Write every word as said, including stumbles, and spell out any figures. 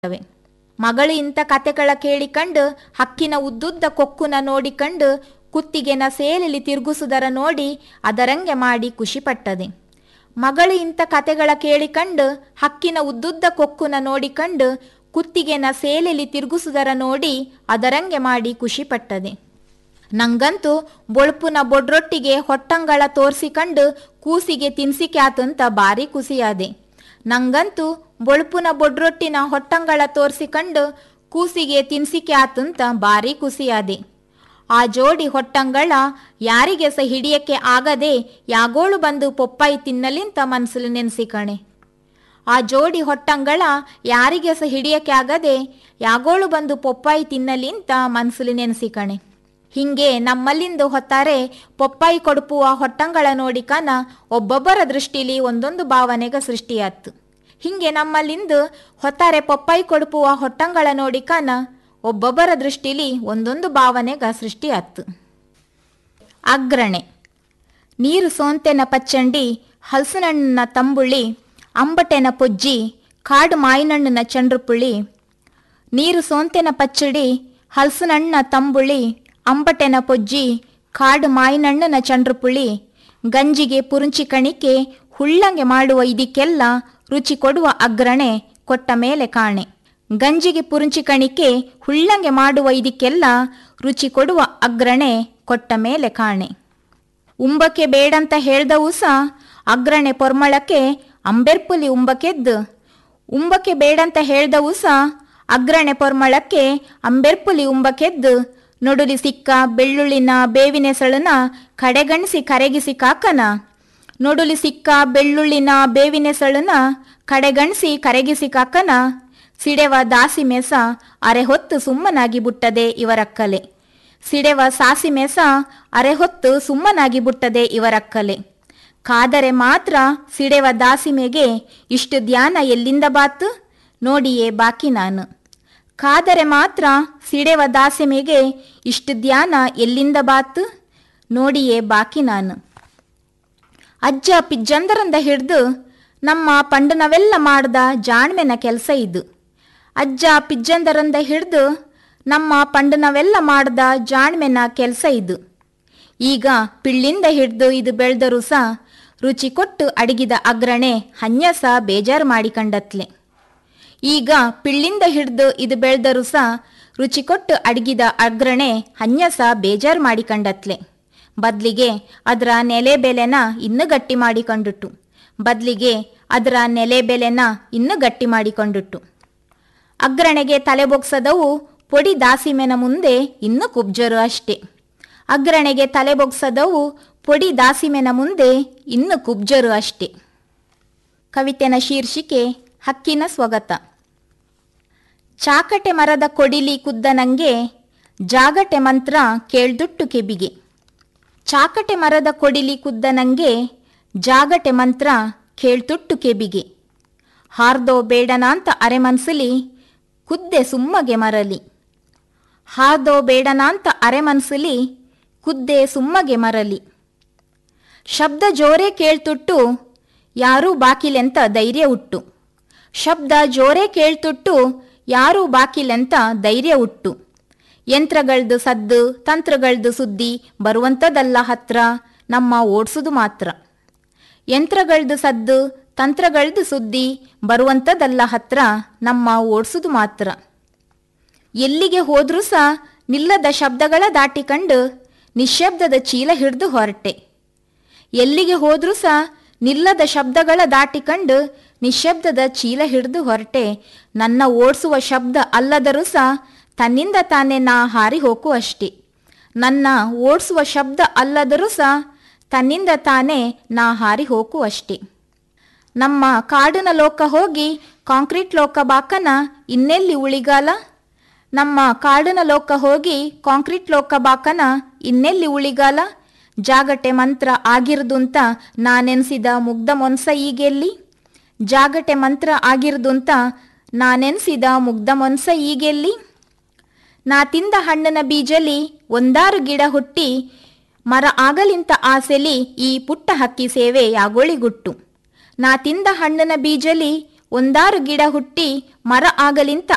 ಮಗಳು ಇಂಥ ಕತೆಗಳ ಕೇಳಿಕಂಡು ಹಕ್ಕಿನ ಉದ್ದುದ್ದ ಕೊಕ್ಕುನ ನೋಡಿಕಂಡು ಕುತ್ತಿಗೆನ ಸೇಲಲಿ ತಿರುಗಿಸುವುದರ ನೋಡಿ ಅದರಂಗೆ ಮಾಡಿ ಖುಷಿಪಟ್ಟದೆ. ಮಗಳು ಇಂಥ ಕತೆಗಳ ಕೇಳಿಕಂಡು ಹಕ್ಕಿನ ಉದ್ದುದ್ದ ಕೊಕ್ಕುನ ನೋಡಿಕಂಡು ಕುತ್ತಿಗೆನ ಸೇಲಲಿ ತಿರುಗಿಸುವುದರ ನೋಡಿ ಅದರಂಗೆ ಮಾಡಿ ಖುಷಿಪಟ್ಟದೆ. ನಂಗಂತೂ ಬೊಳ್ಪುನ ಬೊಡ್ರೊಟ್ಟಿಗೆ ಹೊಟ್ಟಂಗಳ ತೋರಿಸಿಕಂಡು ಕೂಸಿಗೆ ತಿನ್ಸಿಕ್ಯಾತಂತ ಭಾರಿ ಖುಷಿಯಾದೆ. ನಂಗಂತೂ ಬೊಳ್ಪುನ ಬೊಡ್ರೊಟ್ಟಿನ ಹೊಟ್ಟಂಗಳ ತೋರಿಸಿಕಂಡು ಕೂಸಿಗೆ ತಿನ್ಸಿಕ್ಯಾತಂತ ಭಾರಿ ಖುಷಿಯಾದೆ. ಆ ಜೋಡಿ ಹೊಟ್ಟಂಗಳ ಯಾರಿಗೆ ಸಹ ಹಿಡಿಯಕ್ಕೆ ಆಗದೆ ಯಾಗೋಳು ಬಂದು ಪೊಪ್ಪಾಯಿ ತಿನ್ನಲಿಂತ ಮನಸ್ಸಲ್ಲಿ ನೆನೆಸಿಕಣೆ. ಆ ಜೋಡಿ ಹೊಟ್ಟಂಗಳ ಯಾರಿಗೆ ಸಹ ಹಿಡಿಯಕ್ಕೆ ಆಗದೆ ಯಾಗೋಳು ಬಂದು ಪೊಪ್ಪಾಯಿ ತಿನ್ನಲಿಂತ ಮನಸ್ಸಲ್ಲಿ ನೆನೆಸಿಕಣೆ. ಹಿಂಗೆ ನಮ್ಮಲ್ಲಿಂದು ಹೊತ್ತಾರೆ ಪೊಪ್ಪಾಯಿ ಕೊಡುಪುವ ಹೊಟ್ಟಂಗಳ ನೋಡಿಕನ ಒಬ್ಬೊಬ್ಬರ ದೃಷ್ಟಿಲಿ ಒಂದೊಂದು ಭಾವನೆಗ ಸೃಷ್ಟಿಯಾತ್ತು. ಹಿಂಗೆ ನಮ್ಮಲ್ಲಿಂದು ಹೊತ್ತಾರೆ ಪೊಪ್ಪಾಯಿ ಕೊಡುಪುವ ಹೊಟ್ಟಂಗಳ ನೋಡಿಕನ ಒಬ್ಬೊಬ್ಬರ ದೃಷ್ಟಿಲಿ ಒಂದೊಂದು ಭಾವನೆಗ ಸೃಷ್ಟಿಯಾತ್ತು. ಅಗ್ರಣೆ. ನೀರು ಸೋಂತೆನ ಪಚ್ಚಂಡಿ, ಹಲಸಿನಣ್ಣಿನ ತಂಬುಳಿ, ಅಂಬಟೆನ ಪೊಜ್ಜಿ, ಕಾಡು ಮಾಯಿನಣ್ಣಿನ ಚಂಡ್ರುಪುಳಿ. ನೀರು ಸೋಂತೆನ ಪಚ್ಚಡಿ, ಹಲಸಿನಣ್ಣ ತಂಬುಳಿ, ಅಂಬಟೆನ ಪೊಜ್ಜಿ, ಕಾಡು ಮಾಯಿನಣ್ಣನ ಚಂಡ್ರುಪುಳಿ. ಗಂಜಿಗೆ ಪುರುಂಚಿ ಕಣಿಕೆ ಹುಳ್ಳಂಗೆ ಮಾಡುವ ಇದಕ್ಕೆಲ್ಲ ರುಚಿ ಕೊಡುವ ಅಗ್ರಣೆ ಕೊಟ್ಟ ಮೇಲೆ ಕಾಣೆ. ಗಂಜಿಗೆ ಪುರುಂಚಿ ಕಣಿಕೆ ಹುಳ್ಳಂಗೆ ಮಾಡುವ ಇದಕ್ಕೆಲ್ಲ ರುಚಿ ಕೊಡುವ ಅಗ್ರಣೆ ಕೊಟ್ಟ ಮೇಲೆ ಕಾಣೆ. ಉಂಬಕ್ಕೆ ಬೇಡಂತ ಹೇಳ್ದವು ಸಹ ಅಗ್ರಣೆ ಪೊರ್ಮಳಕ್ಕೆ ಅಂಬೆರ್ಪುಲಿ ಉಂಬಕೆದ್ದು. ಉಂಬಕ್ಕೆ ಬೇಡಂತ ಹೇಳ್ದವು ಸಹ ಅಗ್ರಣೆ ಪೊರ್ಮಳಕ್ಕೆ ಅಂಬೆರ್ಪುಲಿ ಉಂಬಕೆದ್ದು. ನೊಡುಲಿ ಸಿಕ್ಕ ಬೆಳ್ಳುಳ್ಳಿನ ಬೇವಿನೆಸಳನ ಕಡೆಗಣಿಸಿ ಕರಗಿಸಿ ಕಾಕನ. ನೊಡುಲಿ ಸಿಕ್ಕ ಬೆಳ್ಳುಳ್ಳಿನ ಬೇವಿನೆಸಳನ ಕಡೆಗಣಿಸಿ ಕರಗಿಸಿ ಕಾಕನ. ಸಿಡೆವ ದಾಸಿ ಮೇಸ ಅರೆ ಹೊತ್ತು ಸುಮ್ಮನಾಗಿ ಬಿಟ್ಟದೆ ಇವರಕ್ಕಲೆ. ಸಿಡೆವ ಸಾಸಿ ಮೇಸ ಅರೆ ಹೊತ್ತು ಸುಮ್ಮನಾಗಿ ಬಿಟ್ಟದೆ ಇವರಕ್ಕಲೆ. ಕಾದರೆ ಮಾತ್ರ ಸಿಡೆವ ದಾಸಿಮೆಗೆ ಇಷ್ಟು ಧ್ಯಾನ ಎಲ್ಲಿಂದ ಬಾತು ನೋಡಿಯೇ ಬಾಕಿ ನಾನು. ಕಾದರೆ ಮಾತ್ರ ಸಿಡೆವ ದಾಸಿಮೆಗೆ ಇಷ್ಟು ಧ್ಯಾನ ಎಲ್ಲಿಂದ ಬಾತು ನೋಡಿಯೇ ಬಾಕಿ ನಾನು. ಅಜ್ಜ ಪಿಜ್ಜಂದರಂದ ಹಿಡ್ದು ನಮ್ಮ ಪಂಡನವೆಲ್ಲ ಮಾಡ್ದ ಜಾಣ್ಮೆನ ಕೆಲಸ ಇದು. ಅಜ್ಜ ಪಿಜ್ಜಂದರಂದ ಹಿಡ್ದು ನಮ್ಮ ಪಂಡನವೆಲ್ಲ ಮಾಡ್ದ ಜಾಣ್ಮೆನ ಕೆಲಸ ಇದು. ಈಗ ಪಿಳ್ಳಿಂದ ಹಿಡ್ದು ಇದು ಬೆಳೆದರೂ ಸಹ ರುಚಿ ಕೊಟ್ಟು ಅಡಗಿದ ಅಗ್ರಣೆ ಹನ್ಯಸ ಬೇಜಾರು ಮಾಡಿಕೊಂಡತ್ಲೆ. ಈಗ ಪಿಳ್ಳಿಂದ ಹಿಡ್ದು ಇದು ಬೆಳೆದರೂ ಸಹ ರುಚಿ ಕೊಟ್ಟು ಅಡಗಿದ ಅಗ್ರಣೆ ಹನ್ಯಸ ಬೇಜಾರು ಮಾಡಿಕೊಂಡತ್ಲೆ. ಬದ್ಲಿಗೆ ಅದರ ನೆಲೆ ಬೆಲೆನ ಇನ್ನೂ ಗಟ್ಟಿ ಮಾಡಿಕೊಂಡುಟ್ಟು. ಬದ್ಲಿಗೆ ಅದರ ನೆಲೆ ಬೆಲೆನ ಇನ್ನೂ ಗಟ್ಟಿ ಮಾಡಿಕೊಂಡುಟ್ಟು. ಅಗ್ರಣೆಗೆ ತಲೆ ಬೊಗ್ಸದವು ಪೊಡಿ ದಾಸಿಮೆನ ಮುಂದೆ ಇನ್ನೂ ಕುಬ್ಜರು ಅಷ್ಟೇ. ಅಗ್ರಣೆಗೆ ತಲೆ ಬೊಗ್ಸದವು ಪೊಡಿ ದಾಸಿಮೆನ ಮುಂದೆ ಇನ್ನೂ ಕುಬ್ಜರು ಅಷ್ಟೇ. ಕವಿತೆನ ಶೀರ್ಷಿಕೆ ಹಕ್ಕಿನ ಸ್ವಗತ. ಚಾಕಟೆ ಮರದ ಕೊಡಿಲಿ ಕುದ್ದನಂಗೆ ಜಾಗಟೆ ಮಂತ್ರ ಕೇಳ್ದುಟ್ಟು ಕೆಬಿಗೆ. ಚಾಕಟೆ ಮರದ ಕೊಡಿಲಿ ಕುದ್ದನಂಗೆ ಜಾಗಟೆ ಮಂತ್ರ ಕೇಳ್ತುಟ್ಟು ಕೆಬಿಗೆ. ಹಾರ್ದೋ ಬೇಡನಾಂತ ಅರೆ ಮನ್ಸಲಿ ಕುದ್ದೆ ಸುಮ್ಮಗೆ ಮರಲಿ. ಹಾರ್ದೋ ಬೇಡನಾಂತ ಅರೆ ಮನ್ಸಲಿ ಕುದ್ದೆ ಸುಮ್ಮಗೆ ಮರಲಿ. ಶಬ್ದ ಜೋರೇ ಕೇಳ್ತುಟ್ಟು ಯಾರೂ ಬಾಕಿಲೆಂತ ಧೈರ್ಯ ಉಟ್ಟು. ಶಬ್ದ ಜೋರೇ ಕೇಳ್ತುಟ್ಟು ಯಾರೂ ಬಾಕಿಲೆಂತ ಧೈರ್ಯ ಉಟ್ಟು. ಯಂತ್ರಗಳ್ದು ಸದ್ದು ತಂತ್ರಗಳ್ದು ಸುದ್ದಿ ಬರುವಂಥದ್ದಲ್ಲ ಹತ್ರ ನಮ್ಮ ಓಡ್ಸುದು ಮಾತ್ರ. ಯಂತ್ರಗಳ್ದು ಸದ್ದು ತಂತ್ರಗಳ್ದು ಸುದ್ದಿ ಬರುವಂಥದ್ದಲ್ಲ ಹತ್ರ ನಮ್ಮ ಓಡ್ಸುದು ಮಾತ್ರ. ಎಲ್ಲಿಗೆ ಹೋದ್ರೂ ಸಹ ನಿಲ್ಲದ ಶಬ್ದಗಳ ದಾಟಿಕಂಡು ನಿಶ್ಶಬ್ದದ ಚೀಲ ಹಿಡಿದು ಹೊರಟೆ. ಎಲ್ಲಿಗೆ ಹೋದ್ರೂ ಸಹ ನಿಲ್ಲದ ಶಬ್ದಗಳ ದಾಟಿಕಂಡು ನಿಶ್ಶಬ್ದದ ಚೀಲ ಹಿಡಿದು ಹೊರಟೆ. ನನ್ನ ಓಡಿಸುವ ಶಬ್ದ ಅಲ್ಲದರೂ ಸಹ ತನ್ನಿಂದ ತಾನೇ ನಾ ಹಾರಿ ಹೋಗು ಅಷ್ಟೇ. ನನ್ನ ಓಡಿಸುವ ಶಬ್ದ ಅಲ್ಲದರೂ ಸಹ ತನ್ನಿಂದ ತಾನೇ ನಾ ಹಾರಿ ಹೋಗು ಅಷ್ಟೇ. ನಮ್ಮ ಕಾಡಿನ ಲೋಕ ಹೋಗಿ ಕಾಂಕ್ರೀಟ್ ಲೋಕ ಬಾಕನ ಇನ್ನೆಲ್ಲಿ ಉಳಿಗಾಲ. ನಮ್ಮ ಕಾಡಿನ ಲೋಕ ಹೋಗಿ ಕಾಂಕ್ರೀಟ್ ಲೋಕ ಬಾಕನ ಇನ್ನೆಲ್ಲಿ ಉಳಿಗಾಲ. ಜಾಗಟೆ ಮಂತ್ರ ಆಗಿರ್ದುಂತ ನಾನೆನ್ಸಿದ ಮುಗ್ಧ ಮೊನ್ಸ ಈಗೆಲ್ಲಿ. ಜಾಗಟೆ ಮಂತ್ರ ಆಗಿರ್ದುಂತ ನಾನೆನ್ಸಿದ ಮುಗ್ಧ ಮೊನ್ಸ ಈಗೆಲ್ಲಿ. ನಾ ತಿಂದ ಹಣ್ಣಿನ ಬೀಜಲಿ ಒಂದಾರು ಗಿಡ ಹುಟ್ಟಿ ಮರ ಆಗಲಿಂತ ಆಸೆಲಿ ಈ ಪುಟ್ಟ ಹಕ್ಕಿ ಸೇವೆ ಯಾಗೋಳಿಗುಟ್ಟು. ನಾ ತಿಂದ ಹಣ್ಣಿನ ಬೀಜಲಿ ಒಂದಾರು ಗಿಡ ಹುಟ್ಟಿ ಮರ ಆಗಲಿಂತ